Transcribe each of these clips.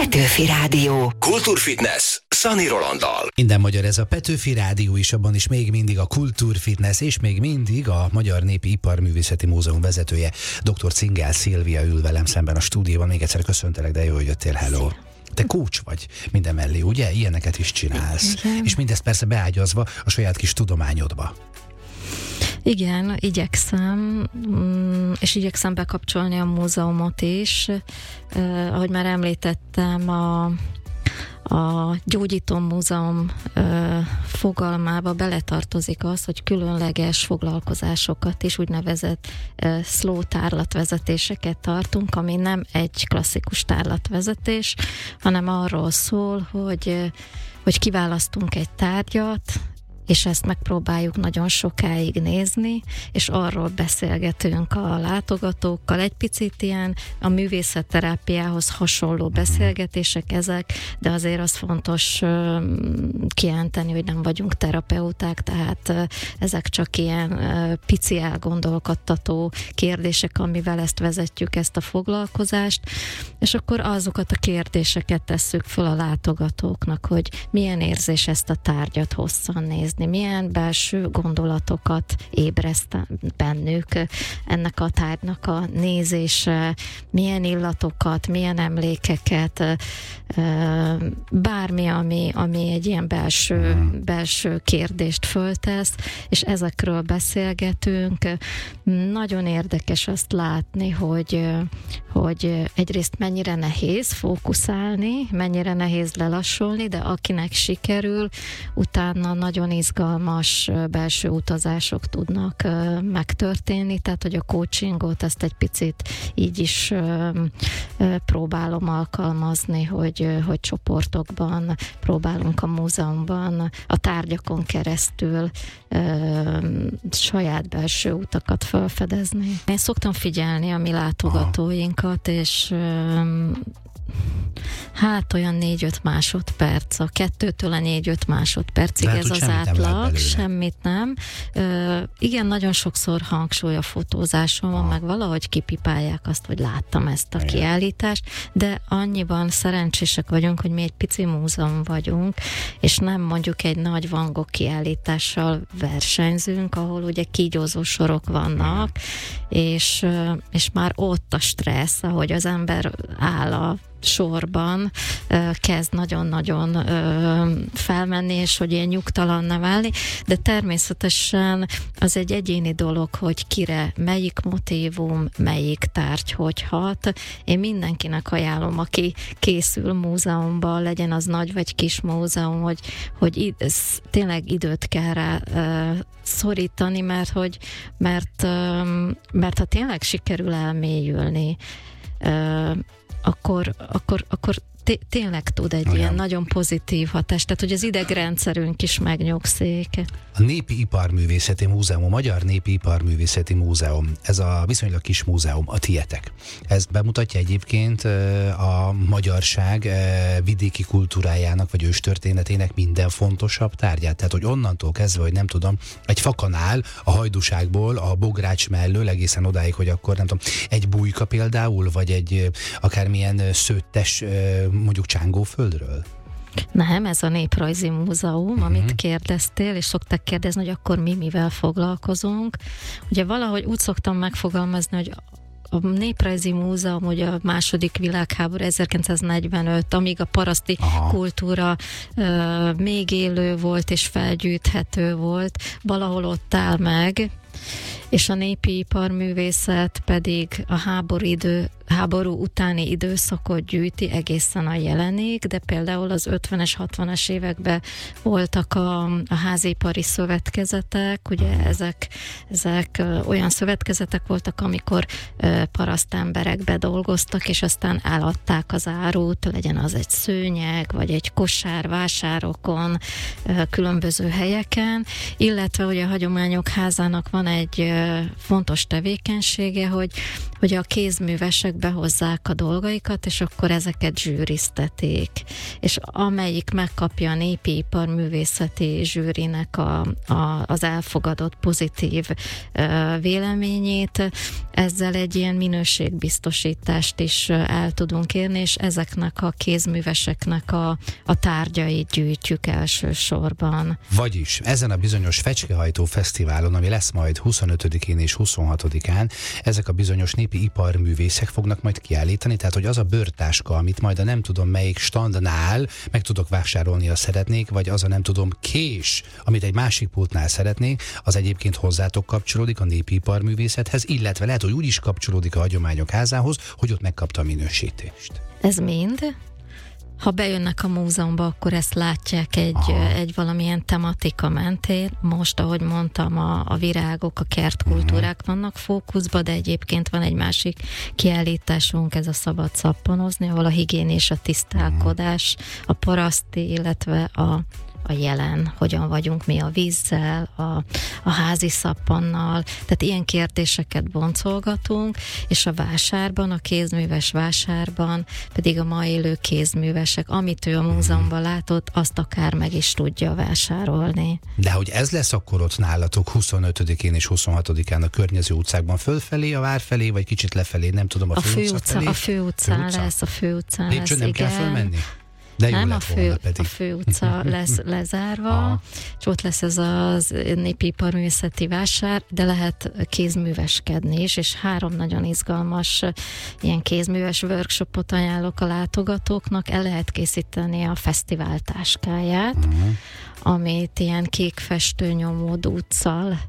Petőfi Rádió. Kultúrfitness Szani Rolanddal. Minden magyar, ez a Petőfi Rádió is, abban is még mindig a Kultúrfitness, és még mindig a Magyar Népi Iparművészeti Múzeum vezetője, dr. Cingel Szilvia ül velem szemben a stúdióban. Még egyszer köszöntelek, de jó, hogy jöttél, hello. Te coach vagy minden mellé, ugye? Ilyeneket is csinálsz. Igen. És mindezt persze beágyazva a saját kis tudományodba. Igen, igyekszem, és igyekszem bekapcsolni a múzeumot is. Ahogy már említettem, a Gyógyító Múzeum fogalmába beletartozik az, hogy különleges foglalkozásokat és úgynevezett slow tárlatvezetéseket tartunk, ami nem egy klasszikus tárlatvezetés, hanem arról szól, hogy kiválasztunk egy tárgyat, és ezt megpróbáljuk nagyon sokáig nézni, és arról beszélgetünk a látogatókkal. Egy picit ilyen a művészetterápiához hasonló beszélgetések ezek, de azért az fontos kijelenteni, hogy nem vagyunk terapeuták, tehát ezek csak ilyen pici elgondolkodtató kérdések, amivel ezt vezetjük, ezt a foglalkozást, és akkor azokat a kérdéseket tesszük föl a látogatóknak, hogy milyen érzés ezt a tárgyat hosszan nézni, milyen belső gondolatokat ébreszt bennük ennek a tárgynak a nézése, milyen illatokat, milyen emlékeket, bármi, ami egy ilyen belső kérdést föltesz, és ezekről beszélgetünk. Nagyon érdekes azt látni, hogy egyrészt mennyire nehéz fókuszálni, mennyire nehéz lelassolni, de akinek sikerül, utána nagyon izgalmas belső utazások tudnak megtörténni, tehát hogy a coachingot ezt egy picit így is próbálom alkalmazni, hogy csoportokban próbálunk a múzeumban a tárgyakon keresztül saját belső utakat felfedezni. Én szoktam figyelni a mi látogatóinkat, és hát olyan 4-5 másodperc, a 2-től a 4-5 másodpercig ez az átlag, semmit nem. Igen, nagyon sokszor hangsúly a fotózáson, meg valahogy kipipálják azt, hogy láttam ezt a kiállítást, de annyiban szerencsések vagyunk, hogy mi egy pici múzeum vagyunk, és nem mondjuk egy nagy Van Gogh kiállítással versenyzünk, ahol ugye kígyózó sorok vannak, és már ott a stressz, ahogy az ember áll a sorban, kezd nagyon-nagyon felmenni, és hogy ilyen nyugtalanná válni, de természetesen az egy egyéni dolog, hogy kire melyik motívum, melyik tárgy hogy hat. Én mindenkinek ajánlom, aki készül múzeumba, legyen az nagy vagy kis múzeum, hogy tényleg időt kell rá szorítani, mert ha tényleg sikerül elmélyülni, akkor tényleg tud egy ilyen nagyon pozitív hatást, tehát hogy az idegrendszerünk is megnyugszik. A Népi Iparművészeti Múzeum, a Magyar Népi Iparművészeti Múzeum, ez a viszonylag kis múzeum, a tietek. Ez bemutatja egyébként a magyarság vidéki kultúrájának, vagy őstörténetének minden fontosabb tárgyát. Tehát, hogy onnantól kezdve, hogy nem tudom, egy fakanál a Hajdúságból, a Bogrács mellől egészen odáig, hogy akkor nem tudom, egy bujka például, vagy egy akármilyen szőttes mondjuk Csángóföldről? Nem, ez a Néprajzi Múzeum, amit kérdeztél, és szokták kérdezni, hogy akkor mi mivel foglalkozunk. Ugye valahogy úgy szoktam megfogalmazni, hogy a Néprajzi Múzeum ugye a második világháború 1945, amíg a paraszti kultúra még élő volt és felgyűjthető volt, valahol ott áll meg, és a népi iparművészet pedig a háború utáni időszakot gyűjti egészen a jelenig, de például az 50-es, 60-as években voltak a házipari szövetkezetek, ugye ezek olyan szövetkezetek voltak, amikor paraszt emberek bedolgoztak, és aztán eladták az árut, legyen az egy szőnyeg, vagy egy kosár vásárokon, különböző helyeken, illetve ugye a Hagyományok Házának van van egy fontos tevékenysége, hogy a kézművesek behozzák a dolgaikat, és akkor ezeket zsűriztetik. És amelyik megkapja a népi iparművészeti zsűrinek az elfogadott pozitív véleményét, ezzel egy ilyen minőségbiztosítást is el tudunk érni, és ezeknek a kézműveseknek a tárgyait gyűjtjük elsősorban. Vagyis ezen a bizonyos Fecskehajtó Fesztiválon, ami lesz majd 25-én és 26-án, ezek a bizonyos népi iparművészek fognak majd kiállítani, tehát hogy az a bőrtáska, amit majd a nem tudom melyik standnál meg tudok vásárolni, ha szeretnék, vagy az a nem tudom kés, amit egy másik pultnál szeretnék, az egyébként hozzátok kapcsolódik a népi iparművészethez, illetve lehet, hogy úgy is kapcsolódik a Hagyományok Házához, hogy ott megkapta a minősítést. Ez mind? Ha bejönnek a múzeumba, akkor ezt látják egy valamilyen tematika mentén. Most, ahogy mondtam, a virágok, a kertkultúrák vannak fókuszban, de egyébként van egy másik kiállításunk, ez a Szabad szappanozni, ahol a higién és a tisztálkodás, a paraszti, illetve a jelen, hogyan vagyunk mi a vízzel, a házi szappannal, tehát ilyen kérdéseket boncolgatunk, és a vásárban, a kézműves vásárban pedig a ma élő kézművesek, amit ő a múzeumban látott, azt akár meg is tudja vásárolni. De hogy ez lesz akkor ott nálatok 25-én és 26-án a környező utcákban fölfelé, a vár felé, vagy kicsit lefelé, nem tudom, a főutca felé? A főutcán lesz, nem kell fölmenni? Nem, a főutca lesz lezárva, és ott lesz ez az népi iparművészeti vásár, de lehet kézműveskedni is, és 3 nagyon izgalmas ilyen kézműves workshopot ajánlok a látogatóknak. El lehet készíteni a fesztivál táskáját, amit ilyen kék festőnyomó dúccal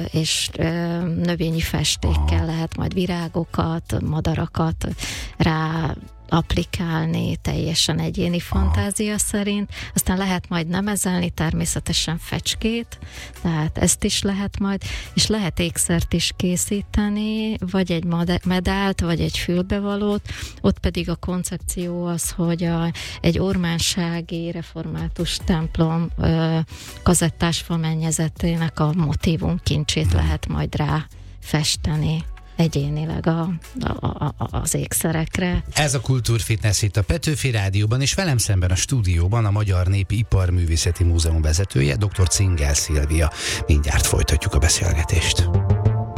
és növényi festékkel lehet majd virágokat, madarakat rá applikálni teljesen egyéni fantázia szerint. Aztán lehet majd nemezelni, természetesen fecskét, tehát ezt is lehet majd, és lehet ékszert is készíteni, vagy egy medált, vagy egy fülbevalót. Ott pedig a koncepció az, hogy egy ormánsági református templom kazettás famennyezetének a motívum kincsét lehet majd rá festeni egyénileg az ékszerekre. Ez a Kultúrfitness itt a Petőfi Rádióban, és velem szemben a stúdióban a Magyar Népi Iparművészeti Múzeum vezetője, dr. Cingel Szilvia. Mindjárt folytatjuk a beszélgetést.